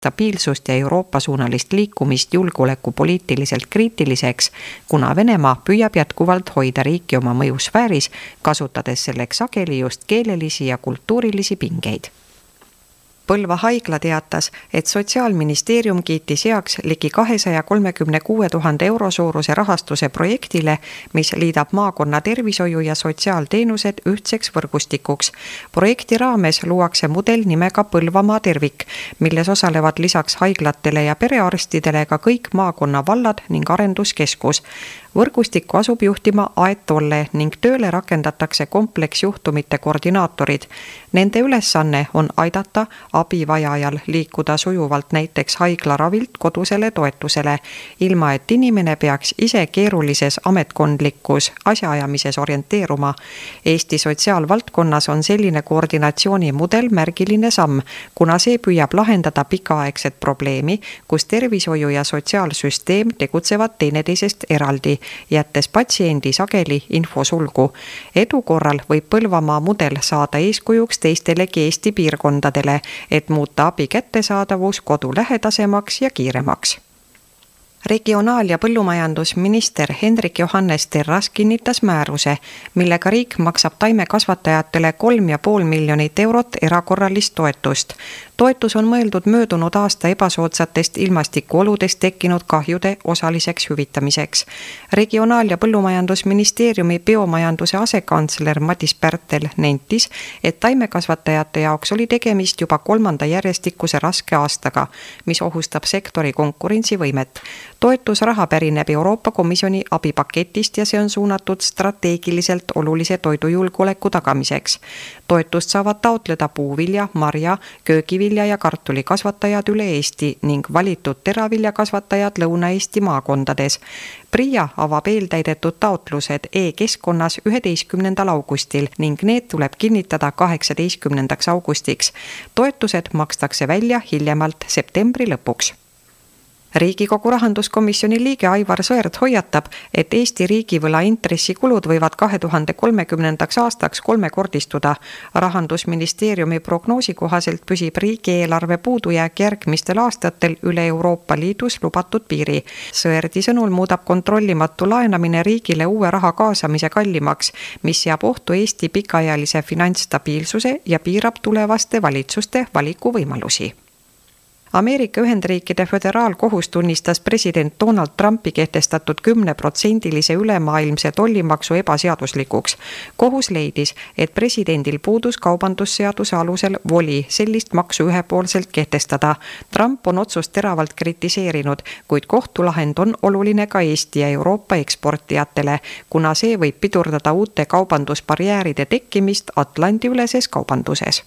stabiilsust ja Euroopa-suunalist liikumist julgeolekupoliitiliselt kriitiliseks, kuna Venemaa püüab jätkuvalt hoida riiki oma mõjusfääris, kasutades selleks sageli just keelelisi ja kultuurilisi pingeid. Põlva haigla teatas, et Sotsiaalministeerium kiitis heaks ligi 236 000 euro suuruse rahastuse projektile, mis liidab maakonna tervishoiu ja sotsiaalteenused ühtseks võrgustikuks. Projekti raames luuakse mudel nimega Põlvamaa tervik, milles osalevad lisaks haiglatele ja perearstidele ka kõik maakonna vallad ning arenduskeskus. Võrgustikku asub juhtima Aet Tolle ning tööle rakendatakse kompleksjuhtumite koordinaatorid. Nende ülesanne on aidata abivajajal liikuda sujuvalt näiteks haiglaravilt kodusele toetusele, ilma et inimene peaks ise keerulises ametkondlikus asjaajamises orienteeruma. Eesti sotsiaalvaldkonnas on selline koordinatsioonimudel märgiline samm, kuna see püüab lahendada pikaaegset probleemi, kus tervishoiu ja sotsiaalsüsteem tegutsevad teineteisest eraldi, jättes patsiendi sageli infosulgu. Edu korral võib Põlvamaa mudel saada eeskujuks teistelegi Eesti piirkondadele, et muuta abi kättesaadavus kodu lähedasemaks ja kiiremaks. Regionaal- ja põllumajandusminister Hendrik Johannes Terras kinnitas määruse, millega riik maksab taimekasvatajatele 3,5 miljonit eurot erakorralist toetust. Toetus on mõeldud möödunud aasta ebasoodsatest ilmastikuoludest tekkinud kahjude osaliseks hüvitamiseks. Regionaal- ja põllumajandusministeeriumi biomajanduse asekantsler Madis Pärtel nentis, et taimekasvatajate jaoks oli tegemist juba 3. järjestikuse raske aastaga, mis ohustab sektori konkurentsivõimet. Toetusraha pärineb Euroopa Komisjoni abipaketist ja see on suunatud strateegiliselt olulise toidujulgeoleku tagamiseks. Toetust saavad taotleda puuvilja, marja, köögivilja ja kartulikasvatajad üle Eesti ning valitud teraviljakasvatajad Lõuna-Eesti maakondades. PRIA avab eeltäidetud taotlused e-keskkonnas 11. augustil ning need tuleb kinnitada 18. augustiks. Toetused makstakse välja hiljemalt septembri lõpuks. Riigikogu rahanduskomisjoni liige Aivar Sõerd hoiatab, et Eesti riigivõla intressikulud võivad 2030. aastaks kolmekordistuda. Rahandusministeeriumi prognoosi kohaselt püsib riigieelarve puudujääk järgmistel aastatel üle Euroopa Liidus lubatud piiri. Sõerdi sõnul muudab kontrollimatu laenamine riigile uue raha kaasamise kallimaks, mis seab ohtu Eesti pikaajalise finantsstabiilsuse ja piirab tulevaste valitsuste valikuvõimalusi. Ameerika Ühendriikide föderaalkohus tunnistas president Donald Trumpi kehtestatud 10% ülemaailmse tollimaksu ebaseaduslikuks. Kohus leidis, et presidendil puudus kaubandusseaduse alusel voli sellist maksu ühepoolselt kehtestada. Trump on otsust teravalt kritiseerinud, kuid kohtulahend on oluline ka Eesti ja Euroopa eksportijatele, kuna see võib pidurdada uute kaubandusbarjääride tekkimist Atlandi-üleses kaubanduses.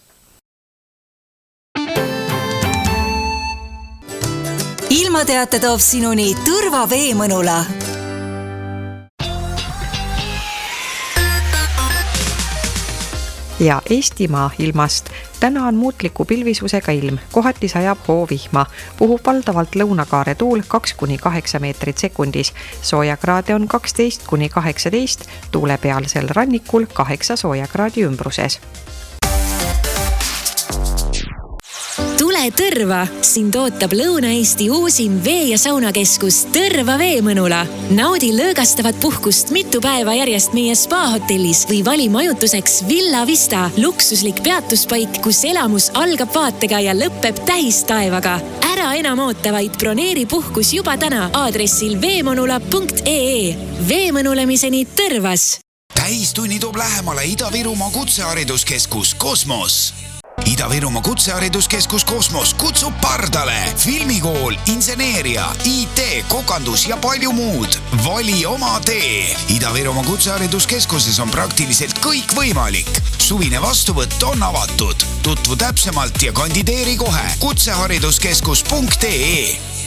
Ilmateate toob sinuni Tõrva veemõnula. Ja Eestimaa ilmast. Täna on muutliku pilvisusega ilm, kohati sajab hoovihma, puhub valdavalt lõunakaare tuul 2–8 meetrit sekundis, soojakraade on 12–18, tuulepealsel rannikul 8 soojakraadi ümbruses. Tule Tõrva! Sind ootab Lõuna-Eesti uusim vee- ja saunakeskus Tõrva veemõnula. Naudi lõõgastavat puhkust mitu päeva järjest meie spa-hotellis või vali majutuseks Villa Vista, luksuslik peatuspaik, kus elamus algab vaatega ja lõpeb tähistaevaga. Ära enam oota, vaid broneeri puhkus juba täna aadressil veemõnula.ee. Veemõnulemiseni Tõrvas! Tähistunni toob lähemale Ida-Virumaa kutsehariduskeskus Kosmos. Ida-Virumaa kutsehariduskeskus Kosmos kutsub pardale filmikool, inseneeria, IT, kokandus ja palju muud. Vali oma tee. Ida-Virumaa kutsehariduskeskuses on praktiliselt kõik võimalik. Suvine vastuvõtt on avatud. Tutvu täpsemalt ja kandideeri kohe kutsehariduskeskus.ee.